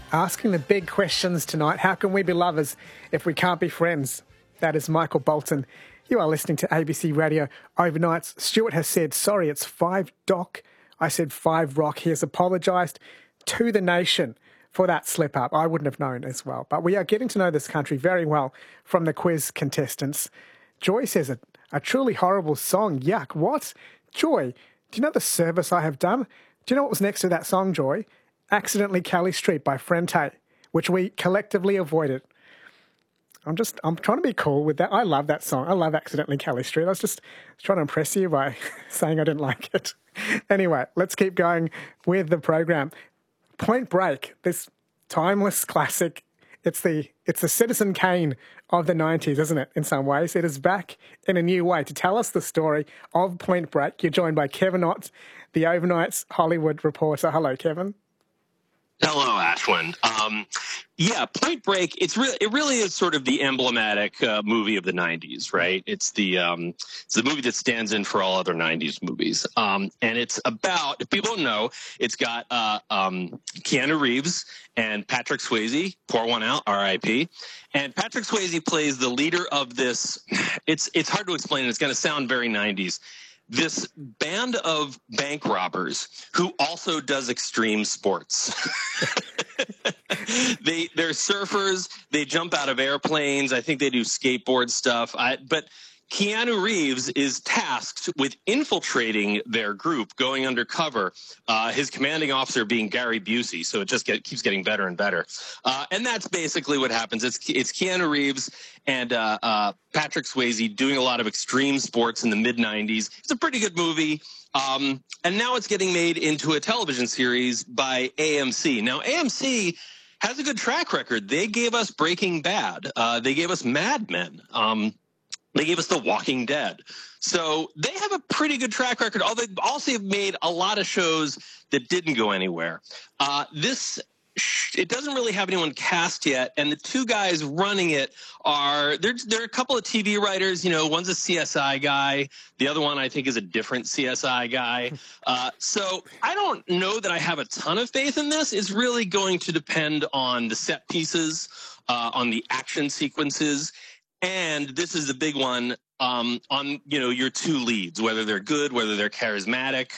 Asking the big questions tonight. How can we be lovers if we can't be friends? That is Michael Bolton. You are listening to ABC Radio Overnights. Stuart has said, sorry, it's 5 Doc. I said 5 Rock. He has apologised to the nation for that slip up. I wouldn't have known as well. But we are getting to know this country very well from the quiz contestants. Joy says a truly horrible song. Yuck. What? Joy, do you know the service I have done? Do you know what was next to that song, Joy? Accidentally Kelly Street by Frente, which we collectively avoided. I'm trying to be cool with that. I love that song. I love Accidentally Kelly Street. I was just trying to impress you by saying I didn't like it. Anyway, let's keep going with the program. Point Break, this timeless classic. It's the Citizen Kane of the 90s, isn't it, in some ways? It is back in a new way. To tell us the story of Point Break, you're joined by Kevin Ott, the Overnights Hollywood reporter. Hello, Kevin. Hello, Ashwin. Point Break. It really is sort of the emblematic movie of the '90s, right? It's the movie that stands in for all other '90s movies. And it's about, if people don't know, it's got Keanu Reeves and Patrick Swayze. Pour one out, R.I.P. And Patrick Swayze plays the leader of this. It's hard to explain. It's going to sound very '90s. This band of bank robbers who also does extreme sports. They're surfers. They jump out of airplanes. I think they do skateboard stuff. But Keanu Reeves is tasked with infiltrating their group, going undercover, his commanding officer being Gary Busey. So it just keeps getting better and better. And that's basically what happens. It's Keanu Reeves and Patrick Swayze doing a lot of extreme sports in the mid-'90s. It's a pretty good movie. And now it's getting made into a television series by AMC. Now, AMC has a good track record. They gave us Breaking Bad. They gave us Mad Men. They gave us The Walking Dead. So they have a pretty good track record. Although they also have made a lot of shows that didn't go anywhere. It doesn't really have anyone cast yet, and the two guys running it they're a couple of TV writers. You know, one's a CSI guy, the other one I think is a different CSI guy. So I don't know that I have a ton of faith in this. It's really going to depend on the set pieces, on the action sequences, and this is the big one on your two leads, whether they're good, whether they're charismatic.